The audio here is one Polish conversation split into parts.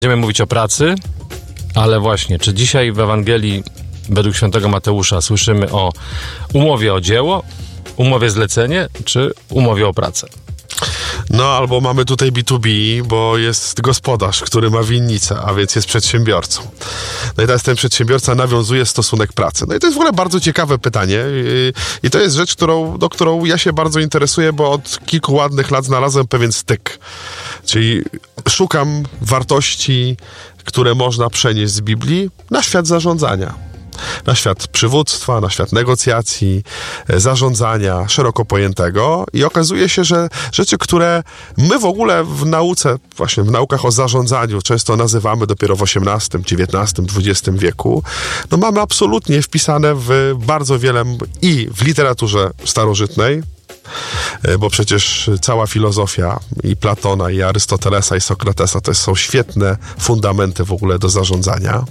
Będziemy mówić o pracy, ale właśnie, czy dzisiaj w Ewangelii według świętego Mateusza słyszymy o umowie o dzieło, umowie zlecenie, czy umowie o pracę? No, albo mamy tutaj B2B, bo jest gospodarz, który ma winnicę, a więc jest przedsiębiorcą. No i teraz ten przedsiębiorca nawiązuje stosunek pracy. No i to jest w ogóle bardzo ciekawe pytanie i to jest rzecz, którą ja się bardzo interesuję, bo od kilku ładnych lat znalazłem pewien styk. Czyli szukam wartości, które można przenieść z Biblii na świat zarządzania. Na świat przywództwa, na świat negocjacji, zarządzania szeroko pojętego i okazuje się, że rzeczy, które my w ogóle w nauce, właśnie w naukach o zarządzaniu często nazywamy dopiero w XVIII, XIX, XX wieku, no mamy absolutnie wpisane w bardzo wiele i w literaturze starożytnej, bo przecież cała filozofia i Platona, i Arystotelesa, i Sokratesa to są świetne fundamenty w ogóle do zarządzania,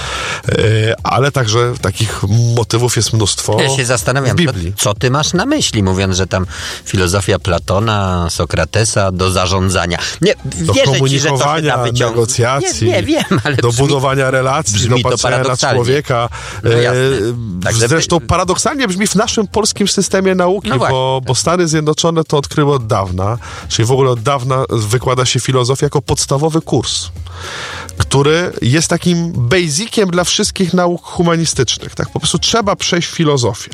ale także takich motywów jest mnóstwo. Ja się zastanawiam, w Biblii. Co ty masz na myśli, mówiąc, że tam filozofia Platona, Sokratesa do zarządzania. Nie, do komunikowania, ci, że negocjacji, nie wiem, ale do budowania relacji, do patrzenia na człowieka. No tak, zresztą paradoksalnie brzmi w naszym polskim systemie nauki, no bo Stany Zjednoczone to odkryły od dawna, czyli w ogóle od dawna wykłada się filozofię jako podstawowy kurs, który jest takim basiciem dla wszystkich nauk humanistycznych. Tak? Po prostu trzeba przejść filozofię,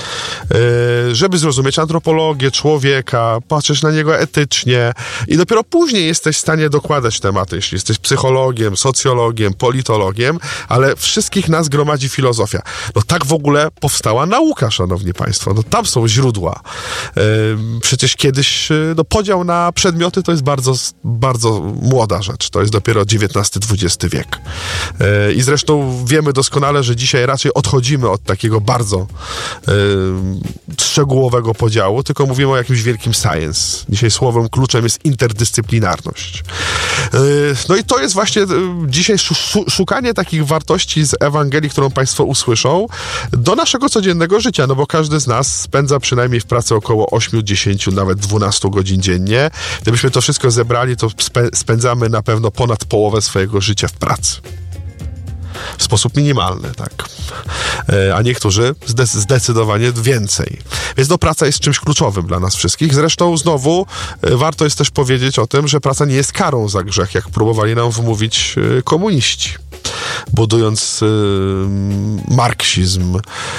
żeby zrozumieć antropologię człowieka, patrzeć na niego etycznie i dopiero później jesteś w stanie dokładać tematy, jeśli jesteś psychologiem, socjologiem, politologiem, ale wszystkich nas gromadzi filozofia. No tak w ogóle powstała nauka, szanowni państwo. No tam są źródła. Przecież kiedyś podział na przedmioty to jest bardzo, bardzo młoda rzecz. To jest dopiero XIX-XX wiek. I zresztą wiemy doskonale, że dzisiaj raczej odchodzimy od takiego bardzo szczegółowego podziału, tylko mówimy o jakimś wielkim science. Dzisiaj słowem kluczem jest interdyscyplinarność. No i to jest właśnie dzisiaj szukanie takich wartości z Ewangelii, którą państwo usłyszą, do naszego codziennego życia, no bo każdy z nas spędza przynajmniej w pracy około 8, 10, nawet 12 godzin dziennie. Gdybyśmy to wszystko zebrali, to spędzamy na pewno ponad połowę swojego życia w pracy. W sposób minimalny, tak. A niektórzy zdecydowanie więcej. Więc praca jest czymś kluczowym dla nas wszystkich. Zresztą znowu warto jest też powiedzieć o tym, że praca nie jest karą za grzech, jak próbowali nam wmówić komuniści. Budując marksizm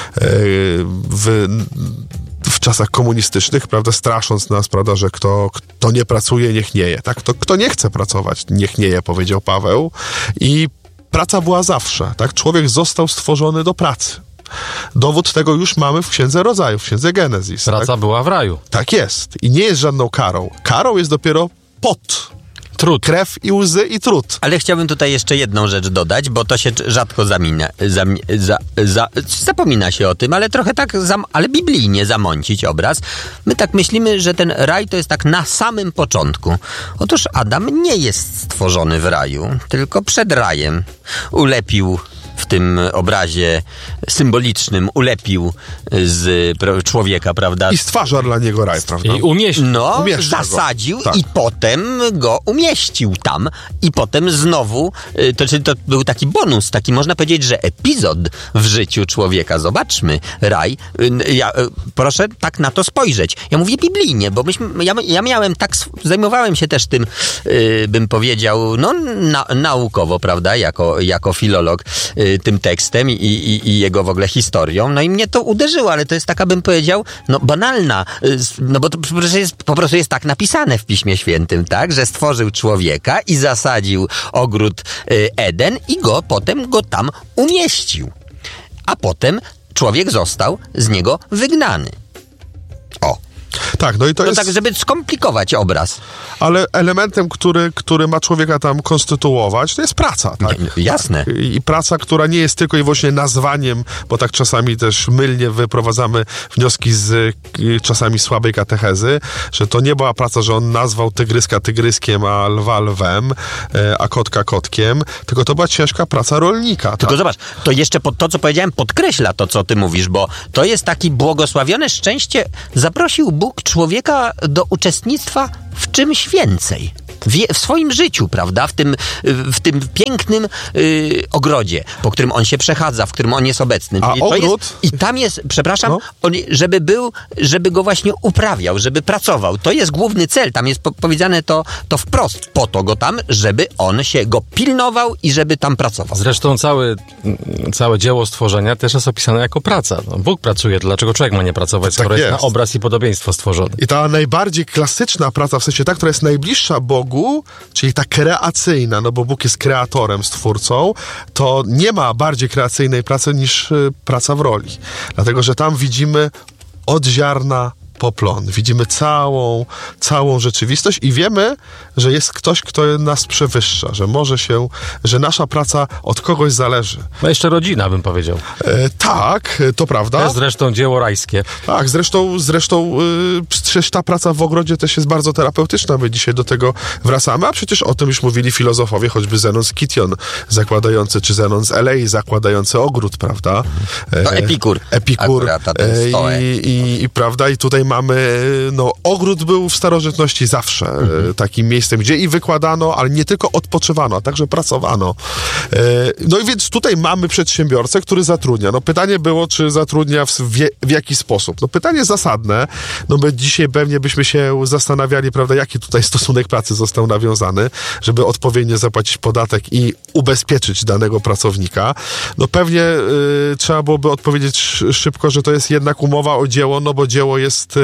w czasach komunistycznych, prawda, strasząc nas, prawda, że kto nie pracuje, niech nie je. Tak? Kto nie chce pracować, niech nie je, powiedział Paweł. I praca była zawsze, tak? Człowiek został stworzony do pracy. Dowód tego już mamy w Księdze Rodzaju, w Księdze Genezis. Praca była w raju. Tak jest. I nie jest żadną karą. Karą jest dopiero pot. Trud. Krew i łzy i trud. Ale chciałbym tutaj jeszcze jedną rzecz dodać, bo to się rzadko zapomina się o tym, ale trochę tak, ale biblijnie zamącić obraz. My tak myślimy, że ten raj to jest tak na samym początku. Otóż Adam nie jest stworzony w raju, tylko przed rajem. Ulepił w tym obrazie symbolicznym, ulepił z człowieka, prawda? I stwarza dla niego raj, prawda? I umieścił. No, zasadził tak. I potem go umieścił tam. I potem znowu, to był taki bonus, taki można powiedzieć, że epizod w życiu człowieka. Zobaczmy, raj. Proszę tak na to spojrzeć. Ja mówię biblijnie, bo ja miałem tak, zajmowałem się też tym, bym powiedział, no naukowo, prawda, jako filolog, tym tekstem i jego w ogóle historią. No i mnie to uderzyło, ale to jest taka, bym powiedział, banalna, no bo to po prostu jest tak napisane w Piśmie Świętym, tak, że stworzył człowieka i zasadził ogród Eden i potem go tam umieścił. A potem człowiek został z niego wygnany. O. Tak, no i to jest... tak, żeby skomplikować obraz. Ale elementem, który ma człowieka tam konstytuować, to jest praca, tak? Jasne. I praca, która nie jest tylko i wyłącznie nazwaniem, bo tak czasami też mylnie wyprowadzamy wnioski z czasami słabej katechezy, że to nie była praca, że on nazwał tygryska tygryskiem, a lwa lwem, a kotka kotkiem, tylko to była ciężka praca rolnika. Tylko zobacz, to jeszcze to, co powiedziałem, podkreśla to, co ty mówisz, bo to jest taki błogosławione szczęście. Zaprosił Bóg człowieka do uczestnictwa w czymś więcej. w swoim życiu, prawda? W tym pięknym ogrodzie, po którym on się przechadza, w którym on jest obecny. A ogród? I tam jest, przepraszam, żeby go właśnie uprawiał, żeby pracował. To jest główny cel. Tam jest powiedziane to wprost. Po to go tam, żeby on się go pilnował i żeby tam pracował. Zresztą całe dzieło stworzenia też jest opisane jako praca. No, Bóg pracuje, dlaczego człowiek ma nie pracować, skoro Tak jest na jest. obraz i podobieństwo stworzony? I ta najbardziej klasyczna praca, w sensie ta, która jest najbliższa Bogu, czyli ta kreacyjna, no bo Bóg jest kreatorem, stwórcą, to nie ma bardziej kreacyjnej pracy niż praca w roli. Dlatego, że tam widzimy od ziarna po plon. Widzimy całą rzeczywistość i wiemy, że jest ktoś, kto nas przewyższa, że nasza praca od kogoś zależy. No jeszcze rodzina, bym powiedział. Tak, to prawda. To jest zresztą dzieło rajskie. Tak, zresztą przecież ta praca w ogrodzie też jest bardzo terapeutyczna. My dzisiaj do tego wracamy, a przecież o tym już mówili filozofowie, choćby Zenon z Kition zakładający, czy Zenon z Elei zakładający ogród, prawda? To Epikur. Akurat, I prawda, i tutaj mamy, no ogród był w starożytności zawsze takim miejscem, gdzie i wykładano, ale nie tylko odpoczywano, a także pracowano. No i więc tutaj mamy przedsiębiorcę, który zatrudnia. No pytanie było, czy zatrudnia w jaki sposób. No pytanie zasadne, no my dzisiaj pewnie byśmy się zastanawiali, prawda, jaki tutaj stosunek pracy został nawiązany, żeby odpowiednio zapłacić podatek i ubezpieczyć danego pracownika. No pewnie trzeba byłoby odpowiedzieć szybko, że to jest jednak umowa o dzieło, no bo dzieło jest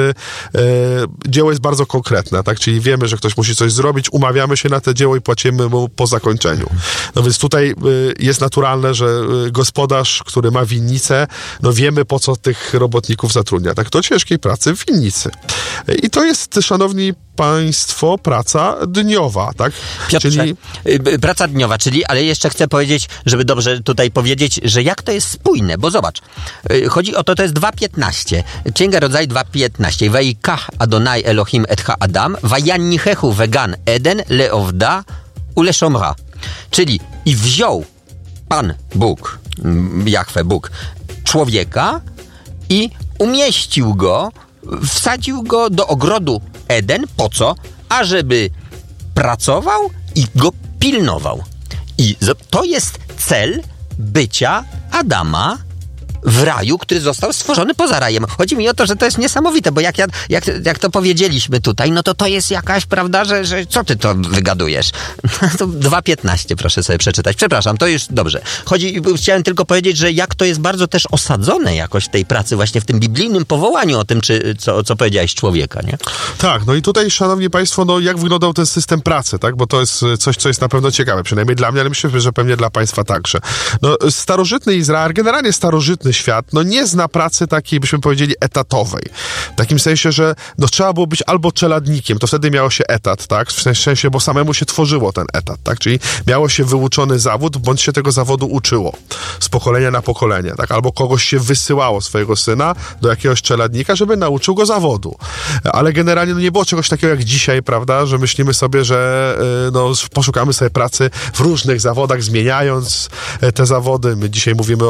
bardzo konkretne, tak? Czyli wiemy, że ktoś musi coś zrobić, umawiamy się na to dzieło i płacimy mu po zakończeniu. No więc tutaj jest naturalne, że gospodarz, który ma winnicę, no wiemy, po co tych robotników zatrudnia, tak? Do ciężkiej pracy w winnicy. I to jest, szanowni państwo, praca dniowa, tak? Piotrze, czyli praca dniowa, ale jeszcze chcę powiedzieć, żeby dobrze tutaj powiedzieć, że jak to jest spójne, bo zobacz, chodzi o to jest 2.15, Księga Rodzaju 2.15, Vayikach Adonai Elohim et ha-Adam, Vayannichechu vegan Eden leovda uleszomra, czyli i wziął Pan Bóg, Jahwe Bóg, człowieka i umieścił go, wsadził go do ogrodu Eden. Po co? Ażeby pracował i go pilnował. I to jest cel bycia Adama w raju, który został stworzony poza rajem. Chodzi mi o to, że to jest niesamowite, bo jak to powiedzieliśmy tutaj, no to jest jakaś, prawda, że co ty to wygadujesz? To 2.15 proszę sobie przeczytać. Przepraszam, to już dobrze. Chciałem tylko powiedzieć, że jak to jest bardzo też osadzone jakoś w tej pracy, właśnie w tym biblijnym powołaniu o tym, co powiedziałeś, człowieka, nie? Tak, no i tutaj, szanowni państwo, no jak wyglądał ten system pracy, tak? Bo to jest coś, co jest na pewno ciekawe, przynajmniej dla mnie, ale myślę, że pewnie dla państwa także. No, starożytny Izrael, generalnie starożytny świat, no nie zna pracy takiej, byśmy powiedzieli, etatowej. W takim sensie, że no trzeba było być albo czeladnikiem, to wtedy miało się etat, tak? W sensie, bo samemu się tworzyło ten etat, tak? Czyli miało się wyuczony zawód, bądź się tego zawodu uczyło z pokolenia na pokolenie, tak? Albo kogoś się wysyłało, swojego syna, do jakiegoś czeladnika, żeby nauczył go zawodu. Ale generalnie no nie było czegoś takiego jak dzisiaj, prawda? Że myślimy sobie, że no poszukamy sobie pracy w różnych zawodach, zmieniając te zawody. My dzisiaj mówimy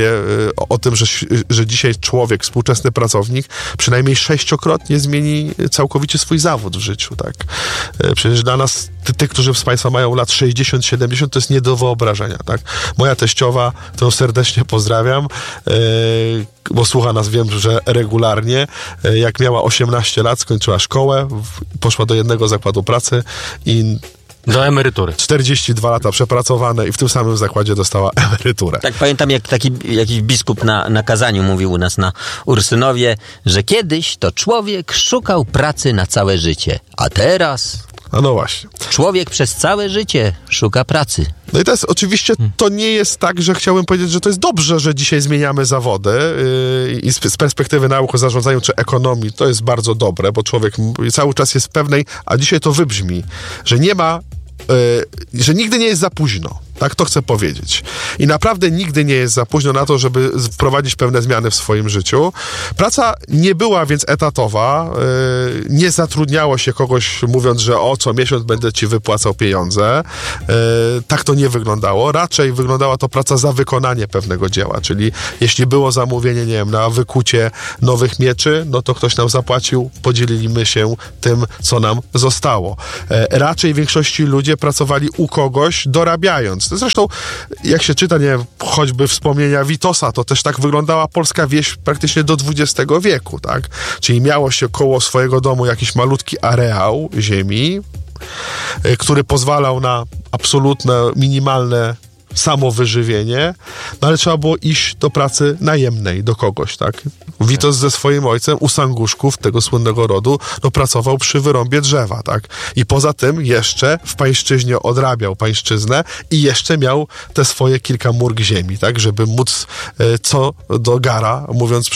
o tym, że dzisiaj człowiek, współczesny pracownik przynajmniej 6-krotnie zmieni całkowicie swój zawód w życiu, tak? Przecież dla nas, tych, którzy z państwa mają lat 60-70, to jest nie do wyobrażenia, tak? Moja teściowa, którą serdecznie pozdrawiam, bo słucha nas, wiem, że regularnie, jak miała 18 lat, skończyła szkołę, poszła do jednego zakładu pracy i do emerytury. 42 lata przepracowane i w tym samym zakładzie dostała emeryturę. Tak, pamiętam, jak jakiś biskup na kazaniu mówił u nas na Ursynowie, że kiedyś to człowiek szukał pracy na całe życie, a teraz A no właśnie. człowiek przez całe życie szuka pracy. No i teraz oczywiście to nie jest tak, że chciałbym powiedzieć, że to jest dobrze, że dzisiaj zmieniamy zawody i z perspektywy nauk o zarządzaniu czy ekonomii to jest bardzo dobre, bo człowiek cały czas jest w pewnej, a dzisiaj to wybrzmi, że nie ma, że nigdy nie jest za późno. Tak to chcę powiedzieć. I naprawdę nigdy nie jest za późno na to, żeby wprowadzić pewne zmiany w swoim życiu. Praca nie była więc etatowa, nie zatrudniało się kogoś mówiąc, że co miesiąc będę ci wypłacał pieniądze. Tak to nie wyglądało. Raczej wyglądała to praca za wykonanie pewnego dzieła, czyli jeśli było zamówienie, nie wiem, na wykucie nowych mieczy, no to ktoś nam zapłacił, podzieliliśmy się tym, co nam zostało. Raczej w większości ludzie pracowali u kogoś, dorabiając. Zresztą, jak się czyta, nie wiem, choćby wspomnienia Witosa, to też tak wyglądała polska wieś praktycznie do XX wieku, tak? Czyli miało się koło swojego domu jakiś malutki areał ziemi, który pozwalał na absolutne, minimalne samowyżywienie, no ale trzeba było iść do pracy najemnej, do kogoś, tak? Witos ze swoim ojcem u Sanguszków, tego słynnego rodu, no pracował przy wyrąbie drzewa, tak? I poza tym jeszcze w pańszczyźnie odrabiał pańszczyznę i jeszcze miał te swoje kilka mórg ziemi, tak? Żeby móc co do gara, mówiąc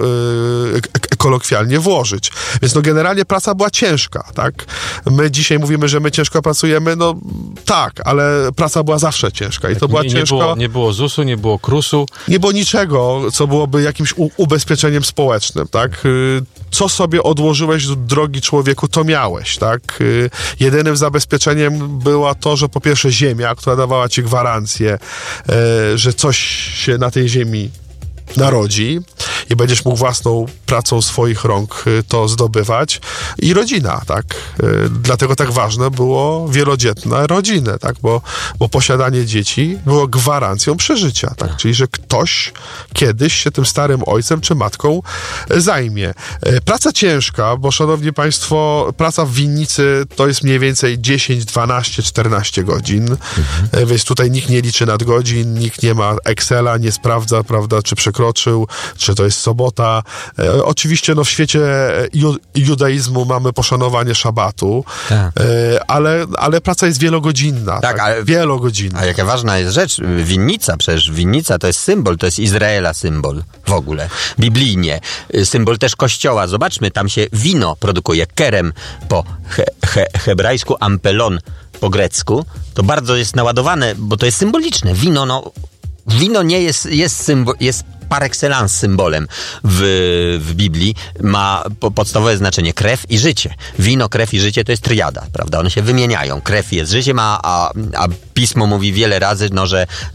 kolokwialnie, włożyć. Więc no generalnie praca była ciężka, tak? My dzisiaj mówimy, że my ciężko pracujemy, no tak, ale praca była zawsze ciężka i to była ciężko. Nie było ZUS-u, nie było KRUS-u. Nie było niczego, co byłoby jakimś ubezpieczeniem społecznym, tak? Co sobie odłożyłeś, drogi człowieku, to miałeś, tak? Jedynym zabezpieczeniem było to, że po pierwsze ziemia, która dawała ci gwarancję, że coś się na tej ziemi narodzi i będziesz mógł własną pracą swoich rąk to zdobywać i rodzina, tak? Dlatego tak ważne było wielodzietne rodziny, tak? Bo posiadanie dzieci było gwarancją przeżycia, tak? Czyli, że ktoś kiedyś się tym starym ojcem czy matką zajmie. Praca ciężka, bo szanowni państwo, praca w winnicy to jest mniej więcej 10, 12, 14 godzin, więc tutaj nikt nie liczy nadgodzin, nikt nie ma Excela, nie sprawdza, prawda, czy przekroczył, czy to jest sobota. Oczywiście no, w świecie judaizmu mamy poszanowanie szabatu, tak. ale praca jest wielogodzinna. Tak, ale wielogodzinna. A jaka ważna jest rzecz, winnica, przecież winnica to jest symbol, to jest Izraela symbol w ogóle, biblijnie. Symbol też kościoła. Zobaczmy, tam się wino produkuje, kerem po hebrajsku, ampelon po grecku. To bardzo jest naładowane, bo to jest symboliczne. Wino nie jest par excellence symbolem w Biblii, ma podstawowe znaczenie krew i życie. Wino, krew i życie to jest triada, prawda? One się wymieniają. Krew jest życiem, a Pismo mówi wiele razy, no,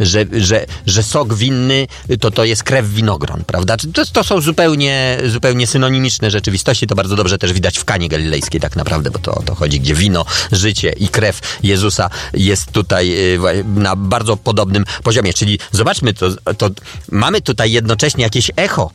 że sok winny to jest krew winogron, prawda? To są zupełnie synonimiczne rzeczywistości. To bardzo dobrze też widać w Kanie Galilejskiej tak naprawdę, bo to chodzi, gdzie wino, życie i krew Jezusa jest tutaj na bardzo podobnym poziomie. Czyli zobaczmy, to mamy tutaj jednocześnie jakieś echo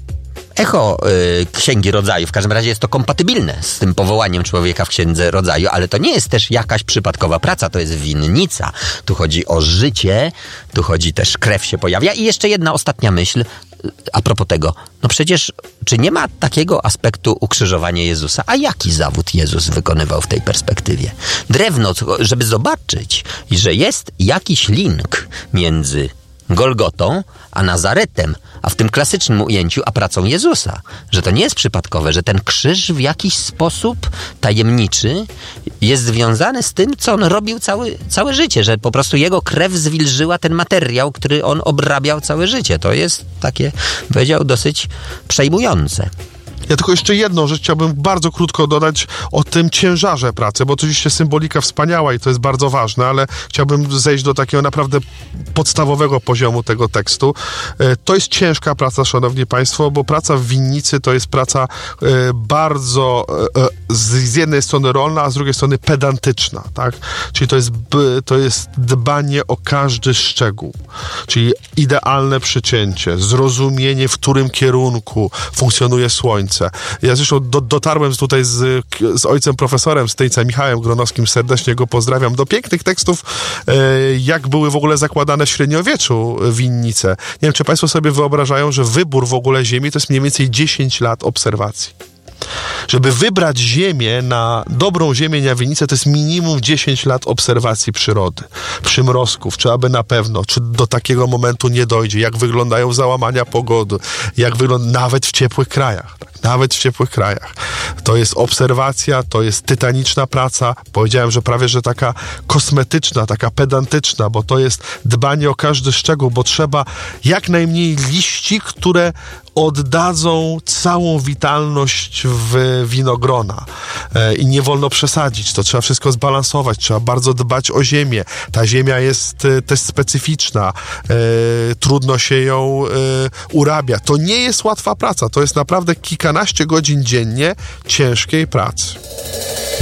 Księgi Rodzaju. W każdym razie jest to kompatybilne z tym powołaniem człowieka w Księdze Rodzaju, ale to nie jest też jakaś przypadkowa praca, to jest winnica. Tu chodzi o życie, tu chodzi też, krew się pojawia. I jeszcze jedna ostatnia myśl a propos tego. No przecież, czy nie ma takiego aspektu ukrzyżowania Jezusa? A jaki zawód Jezus wykonywał w tej perspektywie? Drewno, żeby zobaczyć, że jest jakiś link między Golgotą, a Nazaretem, a w tym klasycznym ujęciu, a pracą Jezusa. Że to nie jest przypadkowe, że ten krzyż w jakiś sposób tajemniczy jest związany z tym, co on robił całe życie, że po prostu jego krew zwilżyła ten materiał, który on obrabiał całe życie. To jest takie, powiedział, dosyć przejmujące. Ja tylko jeszcze jedną rzecz chciałbym bardzo krótko dodać o tym ciężarze pracy, bo oczywiście symbolika wspaniała i to jest bardzo ważne, ale chciałbym zejść do takiego naprawdę podstawowego poziomu tego tekstu. To jest ciężka praca, szanowni państwo, bo praca w winnicy to jest praca bardzo z jednej strony rolna, a z drugiej strony pedantyczna, tak? Czyli to jest dbanie o każdy szczegół, czyli idealne przycięcie, zrozumienie, w którym kierunku funkcjonuje słońce. Ja zresztą dotarłem tutaj z ojcem profesorem, z Tyńca Michałem Gronowskim, serdecznie go pozdrawiam, do pięknych tekstów, jak były w ogóle zakładane w średniowieczu winnice. Nie wiem, czy państwo sobie wyobrażają, że wybór w ogóle ziemi to jest mniej więcej 10 lat obserwacji. Żeby wybrać ziemię, dobrą ziemię na winnicę, to jest minimum 10 lat obserwacji przyrody, przymrozków, czy aby na pewno, czy do takiego momentu nie dojdzie, jak wyglądają załamania pogody, jak wygląda nawet w ciepłych krajach. Tak? nawet w ciepłych krajach. To jest obserwacja, to jest tytaniczna praca. Powiedziałem, że prawie, że taka kosmetyczna, taka pedantyczna, bo to jest dbanie o każdy szczegół, bo trzeba jak najmniej liści, które oddadzą całą witalność w winogrona. I nie wolno przesadzić. To trzeba wszystko zbalansować. Trzeba bardzo dbać o ziemię. Ta ziemia jest też specyficzna. Trudno się ją urabia. To nie jest łatwa praca. To jest naprawdę kilkanaście godzin dziennie ciężkiej pracy.